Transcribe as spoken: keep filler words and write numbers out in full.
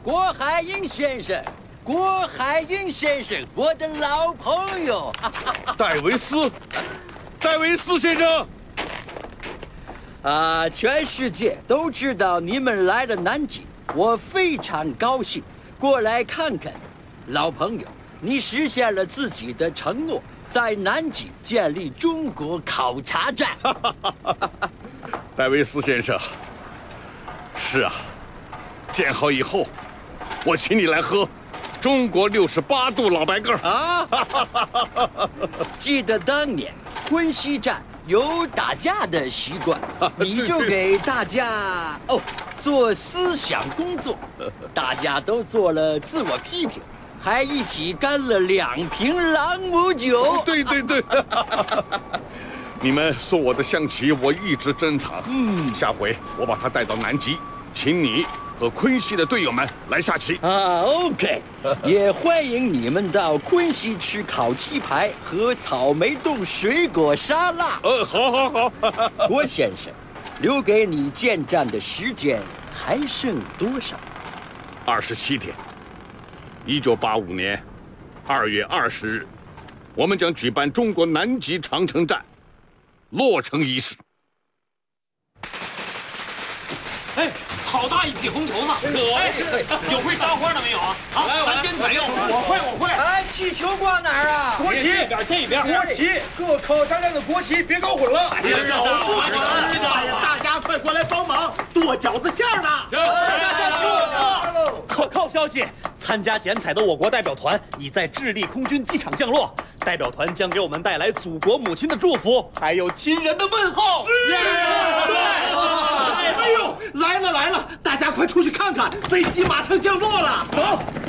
郭海英先生，郭海英先生，我的老朋友。 戴维斯，戴维斯先生。 啊，全世界都知道你们来了南极，我非常高兴，过来看看你。老朋友，你实现了自己的承诺，在南极建立中国考察站。 戴维斯先生，是啊，建好以后，我请你来喝中国六十八度老白干啊！ 记得当年昆西站有打架的习惯，你就给大家哦做思想工作，大家都做了自我批评，还一起干了两瓶朗姆酒。 对对对。你们送我的象棋，我一直珍藏。嗯，下回我把它带到南极，请你和昆西的队友们来下棋啊。OK， 也欢迎你们到昆西吃烤鸡排和草莓冻水果沙拉。 呃，好，好，好。 郭先生，留给你建站的时间还剩多少？ 二十七天。一九八五年二月二十日，我们将举办中国南极长城站落成仪式。 哎，好大一匹红绸子！哎，有会扎花的没有啊？好，咱先采用。 我会，我会。 哎，气球挂哪儿啊？ 国旗这边，这边。 国旗，各考察站的国旗别搞混了。 哎呀，搞不混了！ 哎呀，大家快过来帮忙剁饺子馅儿呢！ 行，大家做。 可靠消息，参加剪彩的我国代表团已在智利空军机场降落。代表团将给我们带来祖国母亲的祝福，还有亲人的问候。 是，对。哎呦，来了来了，大家快出去看看，飞机马上降落了。走。